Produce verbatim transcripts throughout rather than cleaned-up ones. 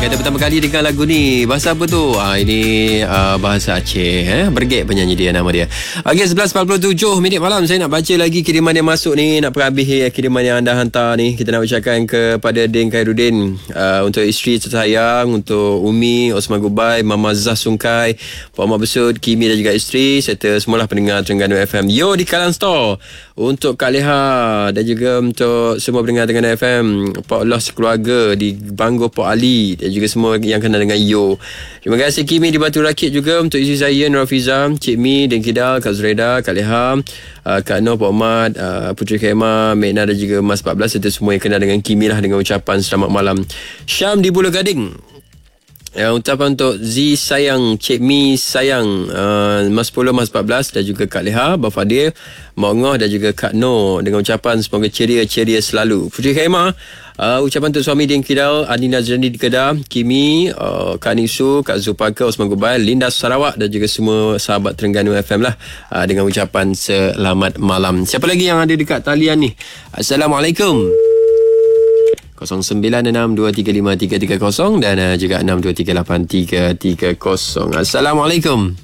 kata pertama kali dengar lagu ni. Bahasa apa tu? Ah, ini uh, bahasa Aceh. Eh? Bergek penyanyi dia, nama dia. Okey, sebelas empat puluh tujuh minit malam. Saya nak baca lagi kiriman yang masuk ni. Nak perhabis eh, kiriman yang anda hantar ni. Kita nak ucapkan kepada Din Khairuddin. Uh, untuk isteri tersayang, untuk Umi, Osman Gubai, Mama Zah Sungkai, Puan Mak Besut, Kimi dan juga isteri, serta semualah pendengar Terengganu F M. Yo di Kalang Store. Untuk Kak Leha dan juga untuk semua pendengar Terengganu F M. Pak Allah sekeluarga di Bangor Port Ali dan juga semua yang kenal dengan Yo. Terima kasih Kimi di Batu Rakit juga untuk isteri saya Nur Hafiza, Cik Mi, Dan Kidal, Kak Zureda, Kak Leha, uh, Kak Noh, Pak Omad, uh, Puteri Khaimah, Mekna dan juga Mas empat belas serta semua yang kenal dengan Kimi lah dengan ucapan selamat malam. Syam di Bulu Gading. Ya, ucapan untuk Z sayang, Cik Mi sayang, uh, Mas sepuluh, Mas empat belas dan juga Kak Leha, Abang Fadil, Mak Ngoh dan juga Kak Noh dengan ucapan semoga ceria-ceria selalu. Puteri Khaimah, uh, ucapan untuk suami Din Kidal, Adi Nazrani di Kedah, Kimi, uh, Kak Nisu, Kak Zulpaka, Osman Gubai, Linda Sarawak dan juga semua sahabat Terengganu F M lah, uh, dengan ucapan selamat malam. Siapa lagi yang ada dekat talian ni? Assalamualaikum. kosong sembilan enam dua tiga lima tiga tiga kosong dan uh, juga enam dua tiga lapan tiga tiga kosong. Assalamualaikum.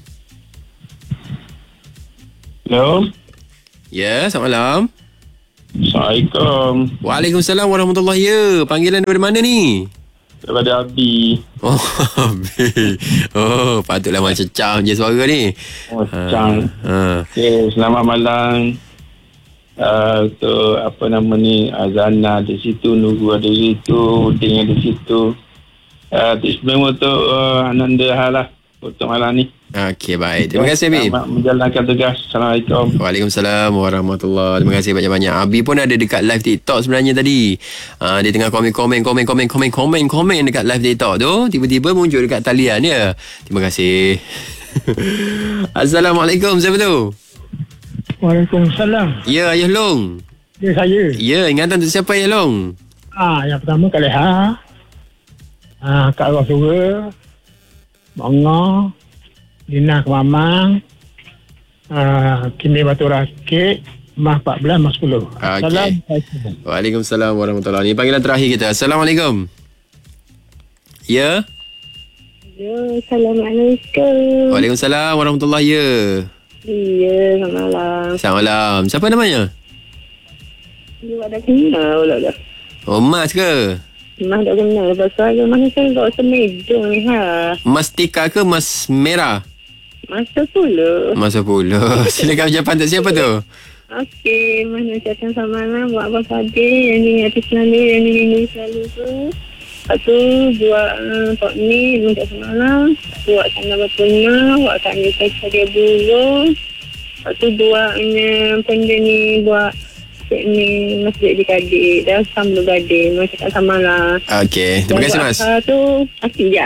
Hello. Ya, selamat malam. Assalamualaikum. Waalaikumsalam warahmatullahi. Ya, panggilan dari mana ni? Daripada Abi. Oh, Abi. Oh, patutlah macam cam je suara ni. Oh, cam. Ha. Okay, selamat malam. Uh, untuk apa nama ni, Azana di situ, Nugu ada di situ, Udin ada di situ. Uh, Istimewa untuk uh, Ananda Halah untuk malam ni. Okey, baik. Terima kasih, Abi. Selamat menjalankan tugas. Assalamualaikum. Waalaikumsalam warahmatullahi. Terima kasih banyak-banyak. Abi pun ada dekat live TikTok sebenarnya tadi. Uh, dia tengah komen, komen, komen, komen, komen, komen, komen dekat live TikTok tu. Tiba-tiba muncul dekat talian ya. Terima kasih. Assalamualaikum. Siapa tu? Waalaikumsalam. Ya, Ayah Long. Ya, saya. Ya, ingatan untuk siapa, Ayah Long? Ah, yang pertama Kak Leha. Ah, Kak Rasura. Bangor. Lina Kemamang. Ah, Kini Batu Rakit. Mas empat belas, Mas sepuluh. Okey. Waalaikumsalam warahmatullahi. Ini panggilan terakhir kita. Assalamualaikum. Ya. Ya, Assalamualaikum. Waalaikumsalam warahmatullahi. Ya. Iya, selamat malam. Selamat malam. Siapa namanya? You ada kenal pula dah. Oh, Mas ke? Mas tak kenal pasal mana saya tak rasa medong ni ha. Mas Tika ke Mas Merah? Masa pula. Masa pula. Silakan ucapan untuk siapa tu? Okey, mana ucapkan selamat malam buat Abang Fadil yang diingati selalu, yang dirindu selalu tu. Lepas tu buat uh, Tok Ni minta semalam. Buat Sana Batuna, buat Kak Nisa Sadia Burung. Lepas tu buatnya benda ni buat Cik ni Masjid di Kadik dan Sambal Gading. Mereka cakap sama lah. Okey, terima kasih Mas. Buat tu Aki je.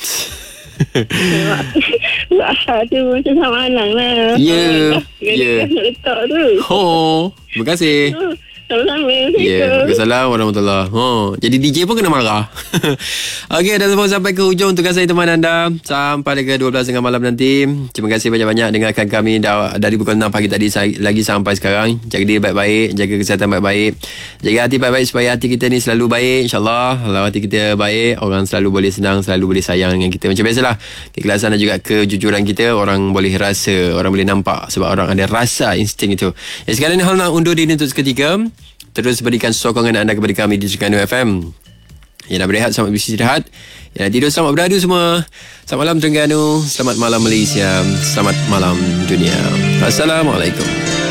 Buat akal tu macam sama malang lah. Ya. Ya. Nak letak tu. Oh, terima kasih. Sama-sama. Ya, Waalaikumsalam warahmatullahi. Oh, jadi D J pun kena marah. Okey, dah sampai ke hujung tugas saya teman anda. Sampai ke dua belas tengah malam nanti. Terima kasih banyak-banyak dengarkan kami dari pukul enam pagi tadi lagi sampai sekarang. Jaga diri baik-baik, jaga kesihatan baik-baik. Jaga hati baik-baik supaya hati kita ni selalu baik, insya-Allah. Kalau hati kita baik, orang selalu boleh senang, selalu boleh sayang dengan kita. Macam biasalah. Keikhlasan dan juga kejujuran kita orang boleh rasa, orang boleh nampak sebab orang ada rasa insting itu. Ya, sekarang ni hal nak undur diri untuk seketika. Terus berikan sokongan anda kepada kami di Terengganu F M. Yang nak berehat, selamat beristirahat. Yang nak tidur, selamat beradu semua. Selamat malam Terengganu. Selamat malam Malaysia. Selamat malam dunia. Assalamualaikum.